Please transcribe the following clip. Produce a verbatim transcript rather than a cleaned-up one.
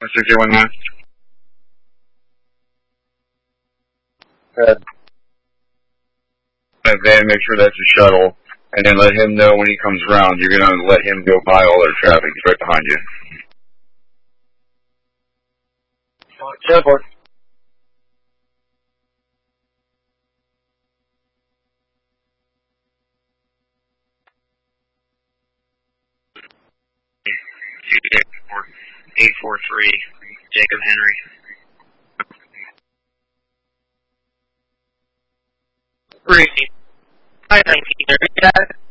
six eight one nine. Good. And then make sure that's a shuttle, and then let him know when he comes around. You're going to let him go by all their traffic. He's right behind you. Teleport. eight four three, Jacob Henry. Three. Hi, nineteen.